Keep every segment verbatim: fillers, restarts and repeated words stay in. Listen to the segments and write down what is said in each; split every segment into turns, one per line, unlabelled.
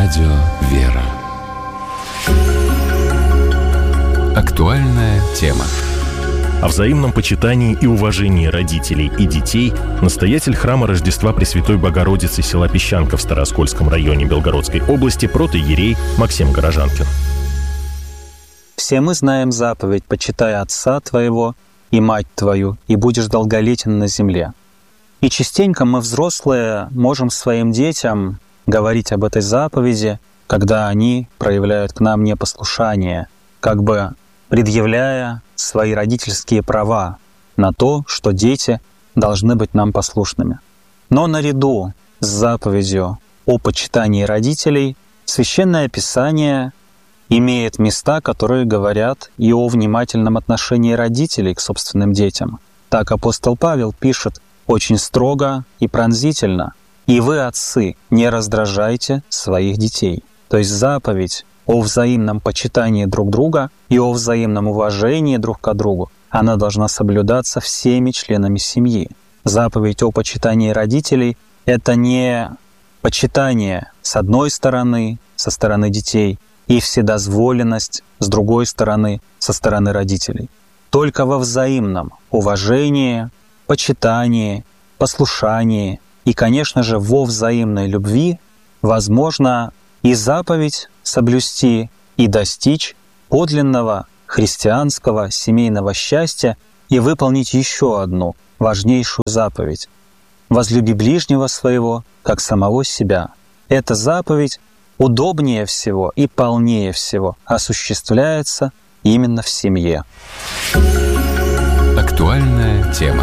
Радио «Вера». Актуальная тема.
О взаимном почитании и уважении родителей и детей настоятель храма Рождества Пресвятой Богородицы села Песчанка в Старооскольском районе Белгородской области протоиерей Максим Горожанкин.
Все мы знаем заповедь «Почитай отца твоего и мать твою, и будешь долголетен на земле». И частенько мы, взрослые, можем своим детям говорить об этой заповеди, когда они проявляют к нам непослушание, как бы предъявляя свои родительские права на то, что дети должны быть нам послушными. Но наряду с заповедью о почитании родителей Священное Писание имеет места, которые говорят и о внимательном отношении родителей к собственным детям. Так апостол Павел пишет очень строго и пронзительно: «И вы, отцы, не раздражайте своих детей». То есть заповедь о взаимном почитании друг друга и о взаимном уважении друг к другу, она должна соблюдаться всеми членами семьи. Заповедь о почитании родителей — это не почитание с одной стороны, со стороны детей, и вседозволенность с другой стороны, со стороны родителей. Только во взаимном уважении, почитании, послушании и, конечно же, во взаимной любви возможно и заповедь соблюсти, и достичь подлинного христианского семейного счастья, и выполнить еще одну важнейшую заповедь — «Возлюби ближнего своего, как самого себя». Эта заповедь удобнее всего и полнее всего осуществляется именно в семье.
Актуальная тема.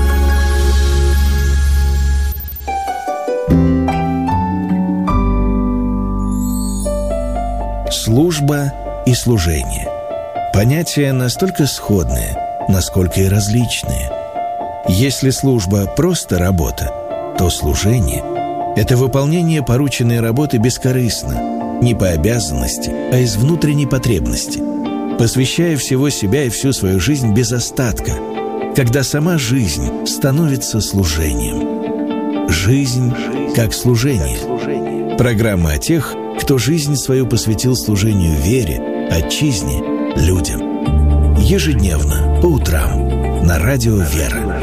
Служба и служение. Понятия настолько сходные, насколько и различные. Если служба — просто работа, то служение — это выполнение порученной работы бескорыстно, не по обязанности, а из внутренней потребности, посвящая всего себя и всю свою жизнь без остатка, когда сама жизнь становится служением. Жизнь как служение. Программа о тех, кто жизнь свою посвятил служению вере, отчизне, людям. Ежедневно, по утрам, на радио «Вера».